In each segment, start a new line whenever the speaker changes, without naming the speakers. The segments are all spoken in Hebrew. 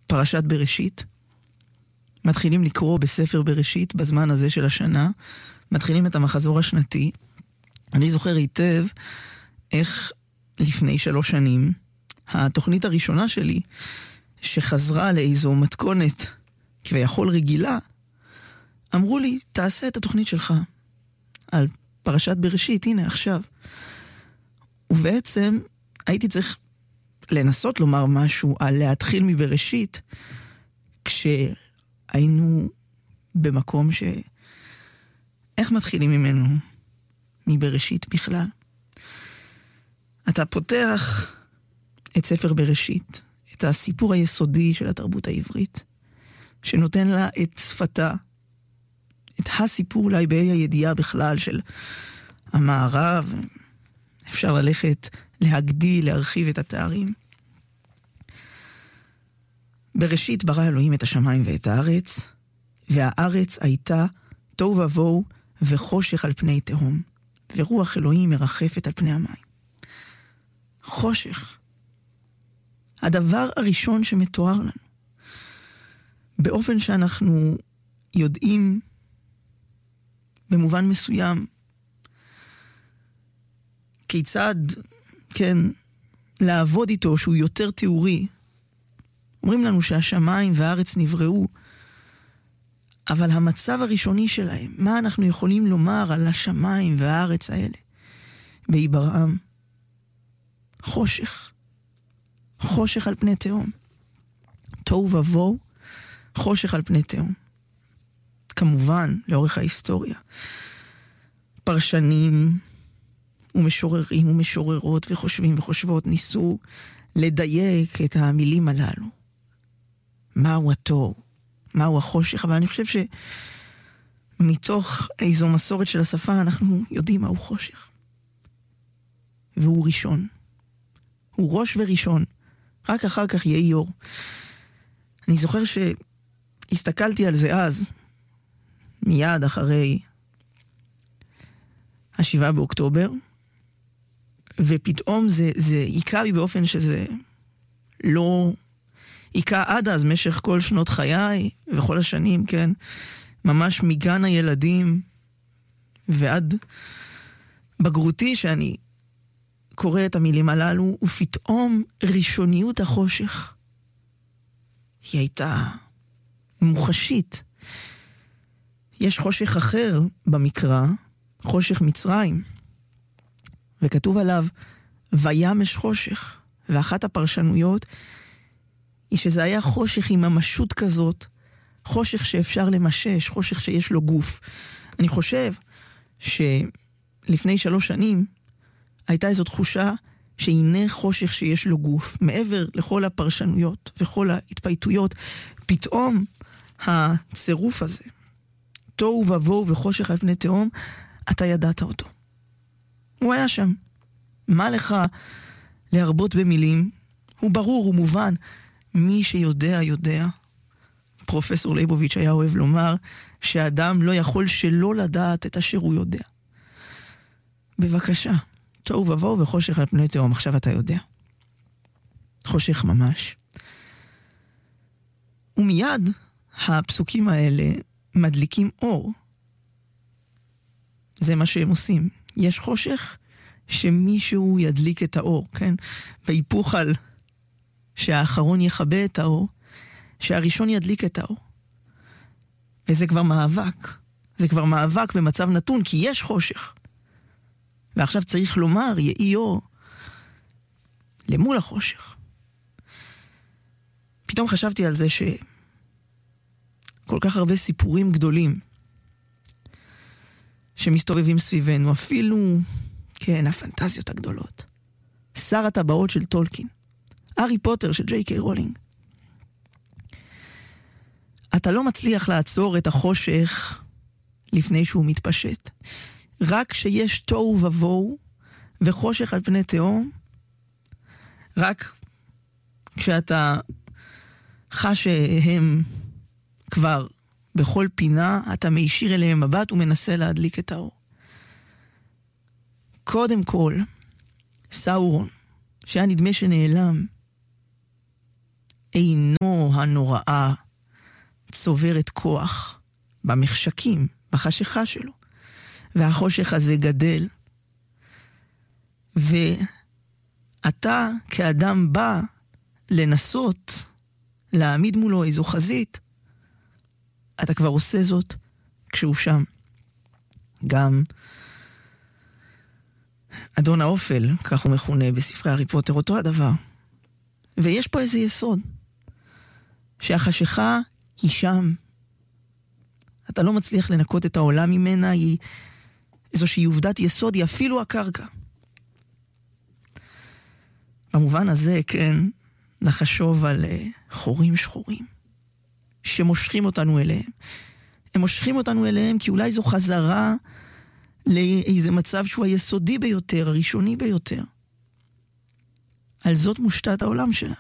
פרשת בראשית. מתחילים לקרוא בספר בראשית בזמן הזה של השנה. מתחילים את המחזור השנתי. אני זוכר היטב איך לפני 3 שנים, התוכנית הראשונה שלי, שחזרה לאיזו מתכונת כביכול רגילה, אמרו לי, תעשה את התוכנית שלך על פרשת בראשית, הנה עכשיו. ובעצם הייתי צריך לנסות לומר משהו על להתחיל מבראשית, כשהיינו במקום איך מתחילים ממנו? מבראשית בכלל. אתה פותח את ספר בראשית, את הסיפור היסודי של התרבות העברית, שנותן לה את שפתה, את הסיפור אולי בה"א הידיעה בכלל של המערב. אפשר ללכת להגדיל, להרחיב את התארים. בראשית ברא אלוהים את השמיים ואת הארץ, והארץ הייתה תוהו ובוהו וחושך על פני תהום, ורוח אלוהים מרחפת על פני המים. חושך. הדבר הראשון שמתואר לנו, באופן שאנחנו יודעים במובן מסוים כיצד, כן, לעבוד איתו שהוא יותר תיאורי. אומרים לנו שהשמיים והארץ נבראו, אבל המצב הראשוני שלהם, מה אנחנו יכולים לומר על השמיים והארץ האלה בהיברעם? חושך. חושך על פני תהום. תוהו ובוהו, חושך על פני תהום. כמובן, לאורך ההיסטוריה, פרשנים ומשוררים ומשוררות וחושבים וחושבות ניסו לדייק את המילים הללו. מהו התוהו? מהו החושך? אבל אני חושב שמתוך איזו מסורת של השפה אנחנו יודעים מהו חושך. והוא ראשון. הוא ראש וראשון. רק אחר כך יהיה אור. אני זוכר שהסתכלתי על זה אז, מיד אחרי 7 באוקטובר, ופתאום זה עיקה בי באופן שזה לא עיקה עד אז, משך כל שנות חיי וכל השנים, כן, ממש מגן הילדים ועד בגרותי, שאני קורא את המילים הללו, ופתאום ראשוניות החושך היא הייתה מוחשית. יש חושך אחר במקרא, חושך מצרים, וכתוב עליו וימש חושך, ואחת הפרשנויות היא שזה היה חושך עם ממשות כזאת, חושך שאפשר למשש, חושך שיש לו גוף. אני חושב שלפני 3 שנים הייתה איזו תחושה שהנה חושך שיש לו גוף, מעבר לכל הפרשנויות וכל ההתפייטויות, פתאום הצירוף הזה, תוהו ובוהו וחושך על פני תהום, אתה ידעת אותו. הוא היה שם. מה לך להרבות במילים? הוא ברור, הוא מובן. מי שיודע, יודע. פרופסור ליבוביץ' היה אוהב לומר שהאדם לא יכול שלא לדעת את אשר הוא יודע. בבקשה, תוהו ובוהו וחושך על פני תהום, עכשיו אתה יודע. חושך ממש. ומיד הפסוקים האלה מדליקים אור. זה מה שהם עושים. יש חושך שמישהו ידליק את האור, כן? בהיפוך על שהאחרון יכבה את האור, שהראשון ידליק את האור. וזה כבר מאבק. זה כבר מאבק במצב נתון, כי יש חושך. ועכשיו צריך לומר, יהי אור למול החושך. פתאום חשבתי על זה כל כך הרבה סיפורים גדולים שמסתובבים סביבנו, אפילו, כן, הפנטזיות הגדולות. שר הטבעות של טולקין, הארי פוטר של ג'יי קיי רולינג. אתה לא מצליח לעצור את החושך לפני שהוא מתפשט. רק שיש תוהו ובוהו וחושך על פני תהום, רק כשאתה חש שהם כבר בכל פינה, אתה מישיר אליהם מבט ומנסה להדליק את האור. קודם כל, סאורון, שהיה נדמה שנעלם, אינו הנוראה צוברת כוח במחשכים, בחשיכה שלו. והחושך הזה גדל. ואתה כאדם בא לנסות להעמיד מולו איזו חזית, אתה כבר עושה זאת כשהוא שם. גם אדון האופל, כך הוא מכונה בספרי הארי פוטר, אותו הדבר. ויש פה איזה יסוד, שהחשיכה היא שם. אתה לא מצליח לנקות את העולם ממנה, היא איזושהי עובדת יסוד, היא אפילו הקרקע. במובן הזה, כן, לחשוב על חורים שחורים, שמושכים אותנו אליהם. הם מושכים אותנו אליהם כי אולי זו חזרה לאיזה מצב שהוא היסודי ביותר, הראשוני ביותר. על זאת מושתת העולם שלנו.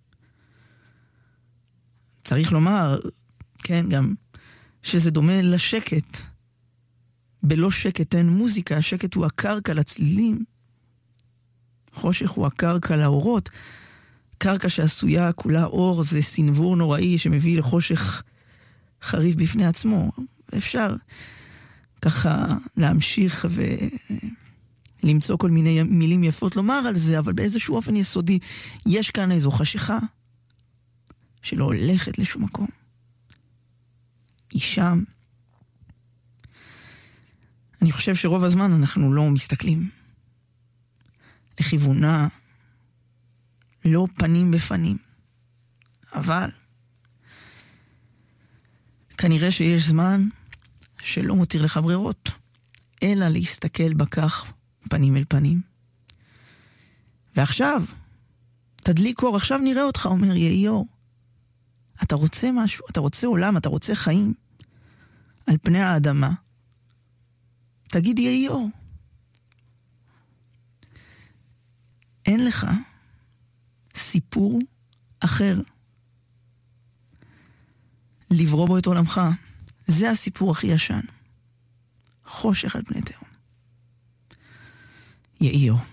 צריך לומר, כן, גם שזה דומה לשקט. בלא שקט אין מוזיקה, השקט הוא הקרקע לצלילים. חושך הוא הקרקע לאורות. קרקע שעשויה כולה אור זה סנבור נוראי שמביא לחושך חריף בפני עצמו. אפשר ככה להמשיך ולמצוא כל מיני מילים יפות לומר על זה, אבל באיזשהו אופן יסודי יש כאן איזו חשיכה שלא הולכת לשום מקום. היא שם. אני חושב שרוב הזמן אנחנו לא מסתכלים לכיוונה, לא פנים בפנים. אבל כנראה שיש זמן שלא מותיר לך ברירות, אלא להסתכל בכך פנים אל פנים. ועכשיו, תדליק אור, עכשיו נראה אותך, אומר יהי אור. אתה רוצה משהו, אתה רוצה עולם, אתה רוצה חיים על פני האדמה. תגיד יהי אור. אין לך סיפור אחר לברוא בו את עולמך. זה הסיפור הכי ישן. חושך על פני תהום. יהי אור.